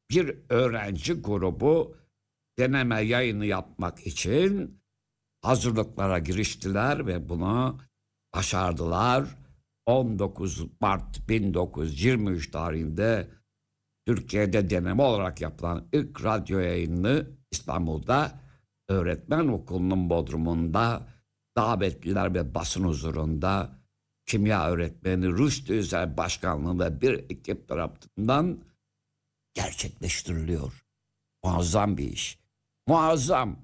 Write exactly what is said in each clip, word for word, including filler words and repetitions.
bir öğrenci grubu deneme yayını yapmak için hazırlıklara giriştiler ve bunu başardılar. on dokuz Mart bin dokuz yüz yirmi üç tarihinde Türkiye'de deneme olarak yapılan ilk radyo yayını İstanbul'da öğretmen okulunun bodrumunda davetliler ve basın huzurunda kimya öğretmeni Rüştü Özel başkanlığında bir ekip tarafından gerçekleştiriliyor. Muazzam bir iş. Muazzam.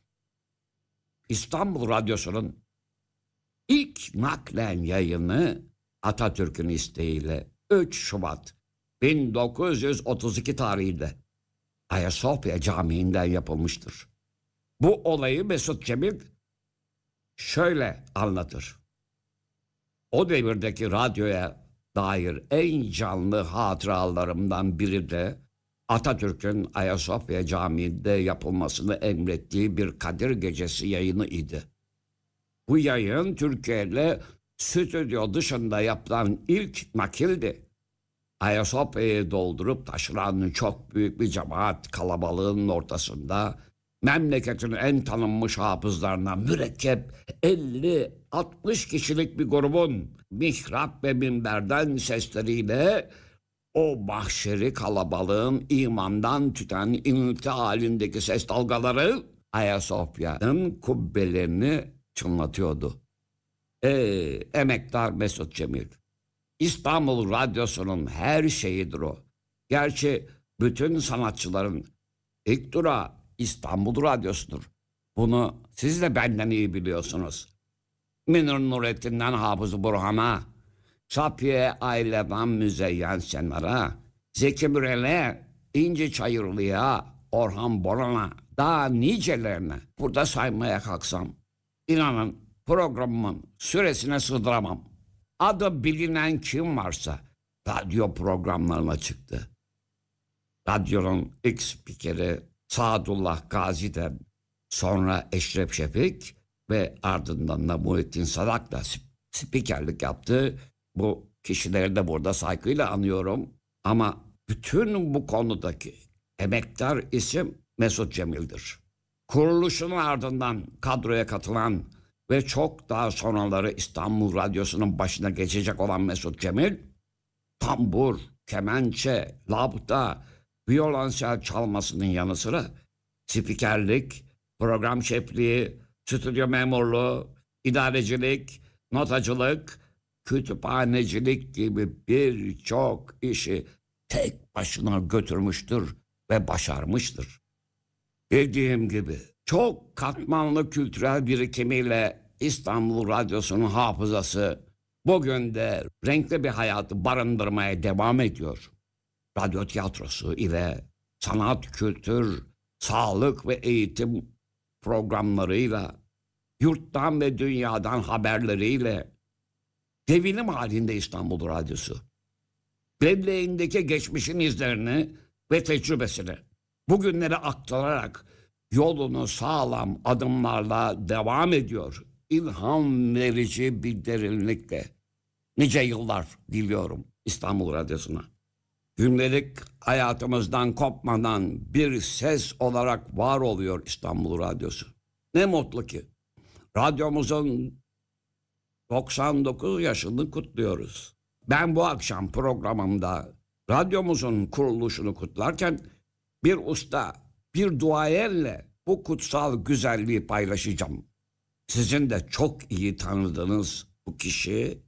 İstanbul Radyosu'nun ilk naklen yayını Atatürk'ün isteğiyle üç Şubat bin dokuz yüz otuz iki tarihinde Ayasofya Camii'nden yapılmıştır. Bu olayı Mesut Cemil şöyle anlatır. O devirdeki radyoya dair en canlı hatıralarımdan biri de Atatürk'ün Ayasofya Camii'nde yapılmasını emrettiği bir Kadir Gecesi yayını idi. Bu yayın Türkiye'yle stüdyo dışında yapılan ilk nakildi. Ayasofya'yı doldurup taşıran çok büyük bir cemaat kalabalığının ortasında memleketin en tanınmış hafızlarından mürekkep elli altmış kişilik bir grubun mihrap ve minberden sesleriyle o mahşeri kalabalığın imandan tüten inilti halindeki ses dalgaları Ayasofya'nın kubbelerini çınlatıyordu. Ey emektar Mesut Cemil, İstanbul Radyosu'nun her şeyidir o. Gerçi bütün sanatçıların ilk durağı İstanbul Radyosu'dur. Bunu siz de benden iyi biliyorsunuz. Münir Nurettin'den Hafız Burhan'a, Safiye Ayle'den Müzeyyen Senar'a, Zeki Müren'e, İnci Çayırlı'ya, Orhan Boran'a, daha nicelerine burada saymaya kalksam, inanın programımın süresine sığdıramam. Adı bilinen kim varsa radyo programlarına çıktı. Radyonun ilk spikeri Sadullah Gazi'den sonra Eşref Şefik ve ardından da Muhittin Sadak da spikerlik yaptı. Bu kişileri de burada saygıyla anıyorum. Ama bütün bu konudaki emektar isim Mesut Cemil'dir. Kuruluşunun ardından kadroya katılan ve çok daha sonraları İstanbul Radyosu'nun başına geçecek olan Mesut Cemil, tambur, kemençe, labda, violonsel çalmasının yanı sıra spikerlik, program şefliği, stüdyo memurluğu, idarecilik, notacılık, kütüphanecilik gibi birçok işi tek başına götürmüştür ve başarmıştır. Dediğim gibi çok katmanlı kültürel birikimiyle İstanbul Radyosu'nun hafızası bugün de renkli bir hayatı barındırmaya devam ediyor. Radyo tiyatrosu ile sanat, kültür, sağlık ve eğitim programlarıyla, yurttan ve dünyadan haberleriyle devinim halinde İstanbul Radyosu. Belleğindeki geçmişin izlerini ve tecrübesini bugünlere aktararak yolunu sağlam adımlarla devam ediyor. İlham verici bir derinlikle. Nice yıllar diliyorum İstanbul Radyosu'na. Gündelik hayatımızdan kopmadan bir ses olarak var oluyor İstanbul Radyosu. Ne mutlu ki radyomuzun doksan dokuz yaşını kutluyoruz. Ben bu akşam programımda radyomuzun kuruluşunu kutlarken bir usta, bir duayenle bu kutsal güzelliği paylaşacağım. Sizin de çok iyi tanıdığınız bu kişi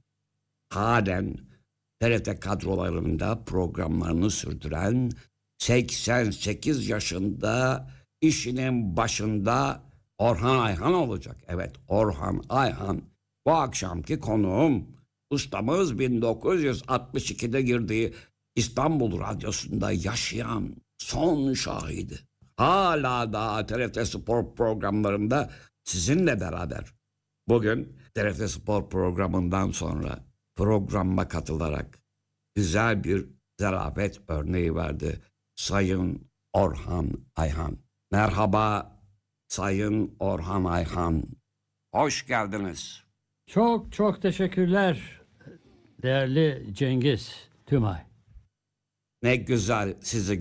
halen T R T kadrolarında programlarını sürdüren seksen sekiz yaşında işinin başında Orhan Ayhan olacak. Evet, Orhan Ayhan. Bu akşamki konuğum, ustamız bin dokuz yüz altmış ikide girdiği İstanbul Radyosu'nda yaşayan son şahidi. Hala da T R T Spor programlarında sizinle beraber. Bugün T R T Spor programından sonra programa katılarak güzel bir zarafet örneği verdi Sayın Orhan Ayhan. Merhaba Sayın Orhan Ayhan. Hoş geldiniz. Çok çok teşekkürler değerli Cengiz Tümay. Ne güzel sizi